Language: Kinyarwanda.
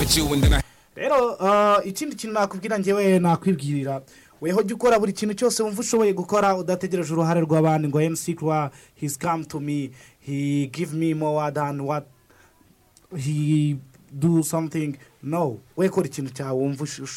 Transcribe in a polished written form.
at you and then I rero ikindi kintu nakubwira njyewe nakwibwirira weho jya ukora buri kintu cyose wumva ushoboye gukora udategereje uruhare rw'abandi ngo MC Kra he's come to me he give me more than what he do something no we kora ikintu cyawe wumva